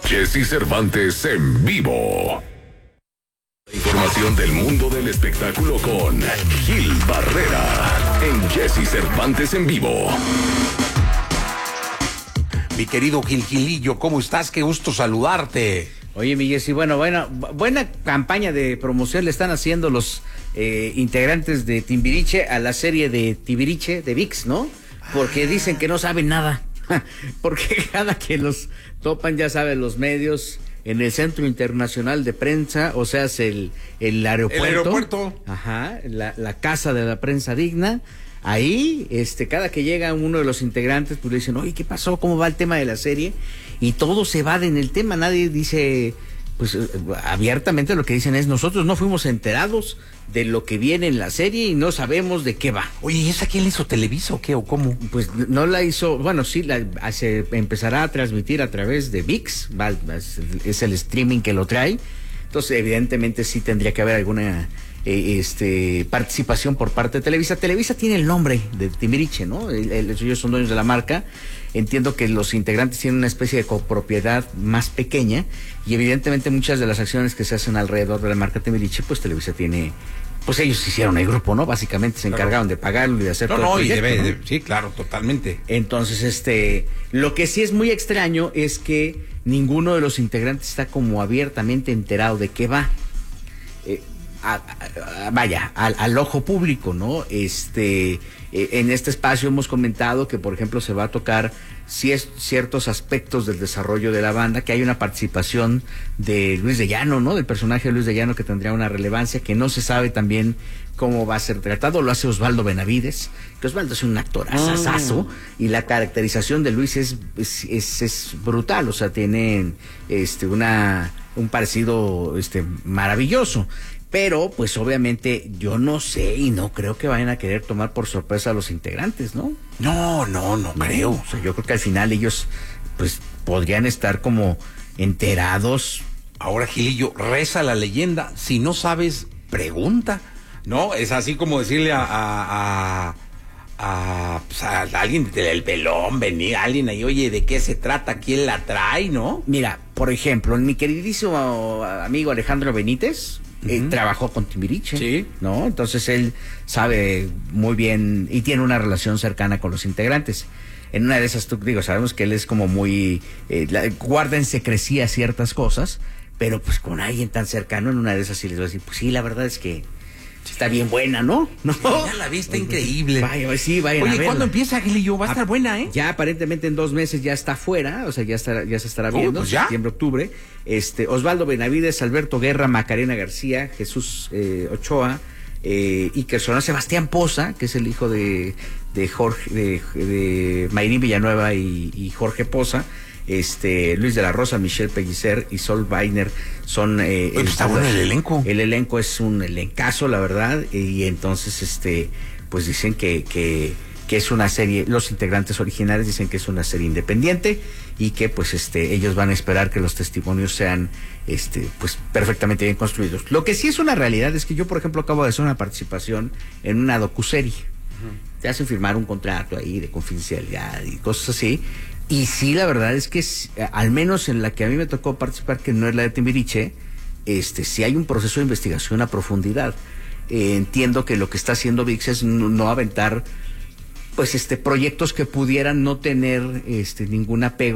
Jesse Cervantes en vivo. Información del mundo del espectáculo con Gil Barrera en Jesse Cervantes en vivo. Mi querido Gilillo, ¿cómo estás? Qué gusto saludarte. Oye, mi Jessy, buena campaña de promoción le están haciendo los integrantes de Timbiriche a la serie de Timbiriche de ViX, ¿no? Porque dicen que no saben nada. Porque cada que los topan, ya saben, los medios en el Centro Internacional de Prensa, o sea, es el aeropuerto. El aeropuerto. Ajá, la casa de la prensa digna. Ahí, cada que llega uno de los integrantes, pues le dicen, oye, ¿qué pasó? ¿Cómo va el tema de la serie? Y todos se evaden el tema, nadie dice, pues abiertamente lo que dicen es, nosotros no fuimos enterados de lo que viene en la serie y no sabemos de qué va. Oye, ¿y esa quién la hizo? ¿Televisa o qué? ¿O cómo? Pues no la hizo, bueno, sí, se empezará a transmitir a través de ViX, es el streaming que lo trae, entonces evidentemente sí tendría que haber alguna participación por parte de Televisa. Televisa tiene el nombre de Timbiriche, ¿no? Ellos son dueños de la marca. Entiendo que los integrantes tienen una especie de copropiedad más pequeña y evidentemente muchas de las acciones que se hacen alrededor de la marca Timbiriche, pues Televisa tiene, pues ellos hicieron el grupo, ¿no? Básicamente se encargaron de pagarlo y de hacer todo el proyecto, ¿no? Sí, claro, totalmente. Entonces, lo que sí es muy extraño es que ninguno de los integrantes está como abiertamente enterado de qué va. Al ojo público, ¿no? En este espacio hemos comentado que, por ejemplo, se va a tocar ciertos aspectos del desarrollo de la banda, que hay una participación de Luis de Llano, ¿no? Del personaje de Luis de Llano, que tendría una relevancia que no se sabe también cómo va a ser tratado. Lo hace Osvaldo Benavides, que Osvaldo es un actor asasazo, y la caracterización de Luis es brutal, o sea, tiene un parecido maravilloso. Pero, pues obviamente, yo no sé y no creo que vayan a querer tomar por sorpresa a los integrantes, ¿no? No creo. O sea, yo creo que al final ellos, pues, podrían estar como enterados. Ahora, Gilillo, reza la leyenda. Si no sabes, pregunta. No, es así como decirle a alguien del pelón, venir alguien ahí, oye, ¿de qué se trata? ¿Quién la trae, no? Mira, por ejemplo, mi queridísimo amigo Alejandro Benítez, trabajó con Timbiriche, sí, ¿no? Entonces él sabe muy bien y tiene una relación cercana con los integrantes. En una de esas, sabemos que él es como muy, guarda en secrecía ciertas cosas, pero pues con alguien tan cercano, en una de esas sí les va a decir, pues sí, la verdad es que está bien buena, ¿no? Sí, ya la vi, está increíble. Vayan a verla. Oye, ¿cuándo empieza, Gilillo? Va a estar buena, ¿eh? Ya aparentemente en 2 meses ya está fuera, o sea, ya se estará viendo, pues ya. Septiembre, octubre. Osvaldo Benavides, Alberto Guerra, Macarena García, Jesús Ochoa, y que sonó Sebastián Poza, que es el hijo de Jorge, de Mayrín Villanueva y Jorge Poza. Luis de la Rosa, Michelle Pellicer y Sol Weiner son está bueno el elenco. El elenco es un elencazo, la verdad, y entonces pues dicen que es una serie, los integrantes originales dicen que es una serie independiente y que pues ellos van a esperar que los testimonios sean pues perfectamente bien construidos. Lo que sí es una realidad es que yo, por ejemplo, acabo de hacer una participación en una docuserie. Te hacen firmar un contrato ahí de confidencialidad y cosas así. Y sí, la verdad es que al menos en la que a mí me tocó participar, que no es la de Timbiriche, sí hay un proceso de investigación a profundidad. Entiendo que lo que está haciendo ViX es no aventar pues proyectos que pudieran no tener ningún apego